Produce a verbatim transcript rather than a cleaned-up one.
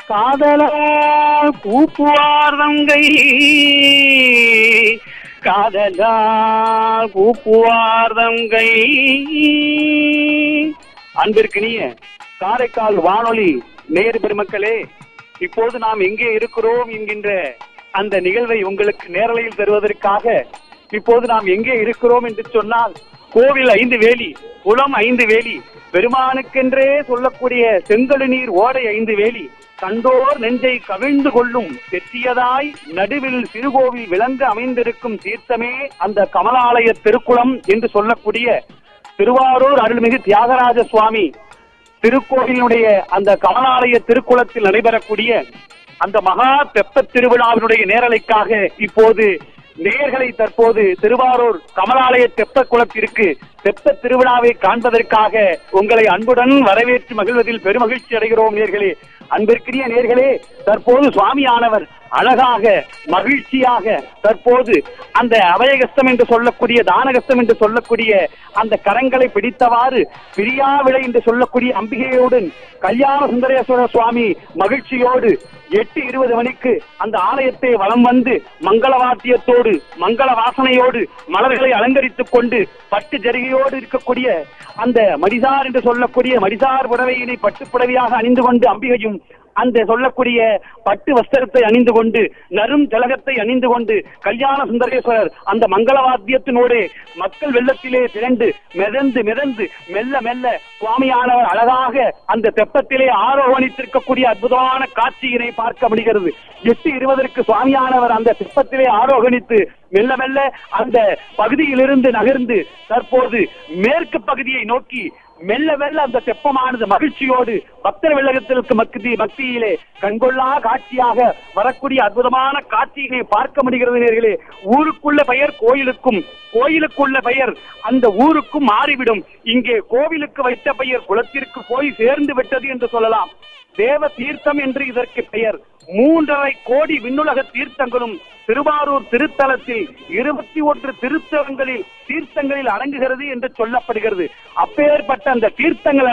காதலா கூப்புவார் தங்கை, காதலா கூப்புவார் தங்கை. அன்பிற்கினிய காரைக்கால் வானொலி நேயர் பெருமக்களே, இப்போது நாம் எங்கே இருக்கிறோம் என்கின்ற அந்த நிகழ்வை உங்களுக்கு நேரலையில் தருவதற்காக இப்போது நாம் எங்கே இருக்கிறோம் என்று சொன்னால், கோவில் ஐந்து வேலி, குளம் ஐந்து வேலி, பெருமானுக்கென்றே சொல்லக்கூடிய செங்கழு நீர் ஓடை ஐந்து வேலி, கண்டோர் நெஞ்சை கவிழ்ந்து கொள்ளும் பெற்றியதாய் நடுவில் சிறுகோவில் விளங்க அமைந்திருக்கும் தீர்த்தமே அந்த கமலாலய திருக்குளம் என்று சொல்லக்கூடிய திருவாரூர் அருள்மிகு தியாகராஜ சுவாமி திருக்கோவிலுடைய அந்த கமலாலய திருக்குளத்தில் நடைபெறக்கூடிய அந்த மகா தெப்ப திருவிழாவினுடைய நேரலைக்காக இப்போது நேயர்களை தற்போது திருவாரூர் கமலாலய தெப்ப குளத்திற்கு தெப்ப திருவிழாவை காண்பதற்காக உங்களை அன்புடன் வரவேற்று மகிழ்வதில் பெருமகிழ்ச்சி அடைகிறோம் நேயர்களே. அன்பிற்குரிய நேயர்களே, தற்போது சுவாமியானவர் அழகாக மகிழ்ச்சியாக தற்போது அந்த அபயகஸ்தம் என்று சொல்லக்கூடிய தானகஸ்தம் என்று சொல்லக்கூடிய அந்த கரங்களை பிடித்தவாறு பிரியாவிளை என்று சொல்லக்கூடிய அம்பிகையோடு கல்யாண சுந்தரேஸ்வர சுவாமி மகிழ்ச்சியோடு எட்டு இருபது மணிக்கு அந்த ஆலயத்தை வலம் வந்து மங்கள வாத்தியத்தோடு மங்கள வாசனையோடு மலர்களை அலங்கரித்துக் கொண்டு பட்டு ஜரிகையோடு இருக்கக்கூடிய அந்த மடிசார் என்று சொல்லக்கூடிய மடிசார் புடவையினை பட்டு புடவையாக அணிந்து கொண்டு அம்பிகையும் அந்த சொல்லக்கூடிய பட்டு வஸ்திரத்தை அணிந்து கொண்டு நரும் ஜலகத்தை அணிந்து கொண்டு கல்யாண சுந்தரேஸ்வரர் அந்த மங்கள வாத்தியத்தினோடு மக்கள் வெள்ளத்திலே திரண்டு மிதந்து மிதந்து மெல்ல மெல்ல சுவாமியானவர் அழகாக அந்த தெப்பத்திலே ஆரோகணித்திருக்கக்கூடிய அற்புதமான காட்சியினை பார்க்க முடிகிறது. எட்டு இருபதற்கு சுவாமியானவர் அந்த தெப்பத்திலே ஆரோகணித்து மெல்ல மெல்ல அந்த பகுதியிலிருந்து நகர்ந்து தற்போது மேற்கு பகுதியை நோக்கி மெல்ல மெல்ல அந்த தெப்பமானது மகிழ்ச்சியோடு பக்தர் வெள்ளகத்திற்கு மக்தி மத்தியிலே கண்கொள்ளா காட்சியாக வரக்கூடிய அற்புதமான காட்சியை பார்க்க முடிகிறது நேர்களே. ஊருக்குள்ள பெயர் கோயிலுக்கும் கோயிலுக்குள்ள பெயர் அந்த ஊருக்கும் மாறிவிடும். இங்கே கோவிலுக்கு வைத்த பெயர் குளத்திற்கு போய் சேர்ந்து விட்டது என்று சொல்லலாம். தேவ தீர்த்தம் என்று இதற்கு பெயர். மூன்றரை கோடி விண்ணுலக தீர்த்தங்களும் திருவாரூர் திருத்தலத்தில் இருபத்தி ஒன்று திருத்தலங்களில் தீர்த்தங்களில் அடங்குகிறது என்று சொல்லப்படுகிறது. அப்பேற்பட்ட அந்த தீர்த்தங்கள்